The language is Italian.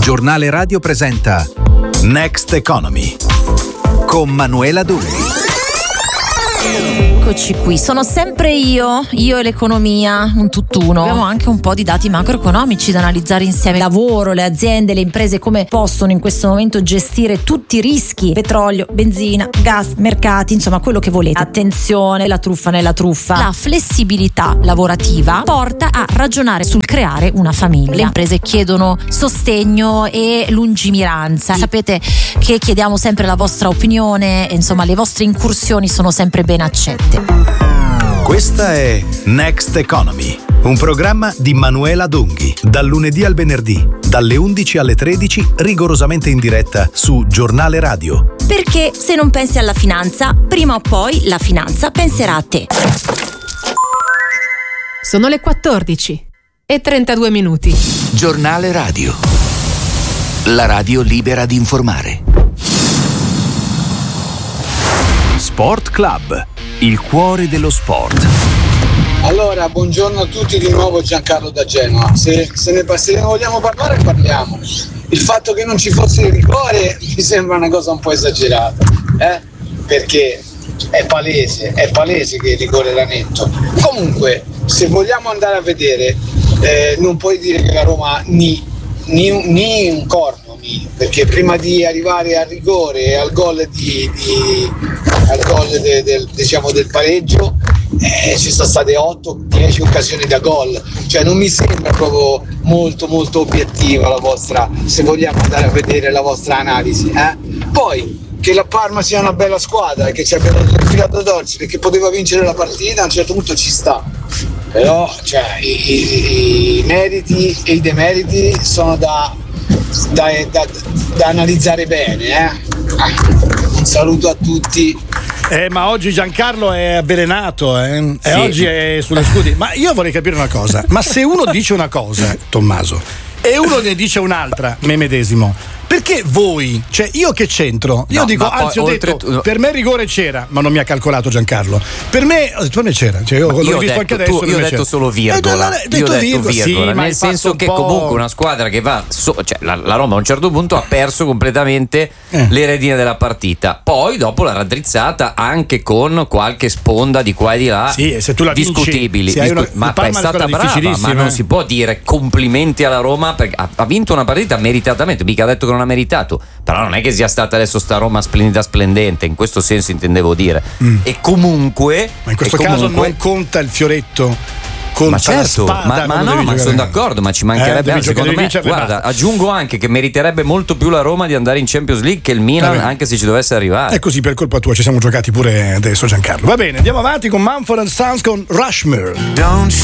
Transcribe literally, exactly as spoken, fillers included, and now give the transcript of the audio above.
Giornale Radio presenta Next Economy con Manuela Dunghi. Eccoci qui, sono sempre io, io e l'economia, un tutt'uno. Abbiamo anche un po' di dati macroeconomici da analizzare insieme. Il lavoro, le aziende, le imprese, come possono in questo momento gestire tutti i rischi: petrolio, benzina, gas, mercati, insomma quello che volete. Attenzione, la truffa nella truffa. La flessibilità lavorativa porta a ragionare sul creare una famiglia. Le imprese chiedono sostegno e lungimiranza. Sapete che chiediamo sempre la vostra opinione, e insomma le vostre incursioni sono sempre ben accette. Questa è Next Economy, un programma di Manuela Dunghi, dal lunedì al venerdì, dalle undici alle tredici, rigorosamente in diretta su Giornale Radio. Perché se non pensi alla finanza, prima o poi la finanza penserà a te. Sono le quattordici e trentadue minuti. Giornale Radio, la radio libera di informare. Sport Club, il cuore dello sport. Allora, buongiorno a tutti, di nuovo Giancarlo da Genova. Se, se, ne, se ne vogliamo parlare, parliamo. Il fatto che non ci fosse il rigore mi sembra una cosa un po' esagerata, eh? Perché è palese, è palese che il rigore era netto. Comunque, se vogliamo andare a vedere, eh, non puoi dire che la Roma ni, ni, ni un corno, ni, perché prima di arrivare al rigore e al gol di, di al gol de, del, diciamo del pareggio, eh, ci sono state otto dieci occasioni da gol, cioè non mi sembra proprio molto molto obiettiva la vostra, se vogliamo andare a vedere la vostra analisi, eh? Poi che la Parma sia una bella squadra e che ci abbiano filato d'orsi perché poteva vincere la partita, a un certo punto ci sta, però cioè, i, i, i meriti e i demeriti sono da, da, da, da analizzare bene, eh? Un saluto a tutti. Eh, ma oggi Giancarlo è avvelenato, eh? Sì. E oggi è sulle scudi. Ma io vorrei capire una cosa: ma se uno dice una cosa, Tommaso, e uno ne dice un'altra, me medesimo, perché voi, cioè io che c'entro? Io No, dico, ma poi, anzi ho oltre detto, tu- per me rigore c'era, ma non mi ha calcolato Giancarlo. Per me, per me c'era, cioè io, Ma l'ho io ho visto detto, anche adesso. tu- per io ho me detto c'era. solo virgola. Eh, no, no, Io ho detto virgola, virgola, sì, ma hai nel fatto senso un che po'. comunque una squadra che va so- cioè la, la Roma a un certo punto ha perso completamente Eh. le redine della partita, poi dopo l'ha raddrizzata anche con qualche sponda di qua e di là, Sì, e se tu la vinci, discutibili, se hai una- discu- ma il Parma è è una stata squadra brava, ma difficilissima, non eh. si può dire complimenti alla Roma perché ha, ha vinto una partita meritatamente, mica ha detto che non ha meritato, però non è che sia stata adesso sta Roma splendida splendente, in questo senso intendevo dire. Mm. E comunque Ma in questo e caso comunque, non conta il fioretto, conta ma certo, la spada. ma, ma quando no, devi ma giocare. sono d'accordo, ma ci Eh, mancherebbe, devi anzi, giocare, secondo devi me, vincere, guarda, basta. aggiungo anche che meriterebbe molto più la Roma di andare in Champions League che il Milan, Va bene. anche se ci dovesse arrivare. È così, per colpa tua ci siamo giocati pure adesso, Giancarlo. Va bene, andiamo avanti con Mumford and Sons con Rushmore. Don't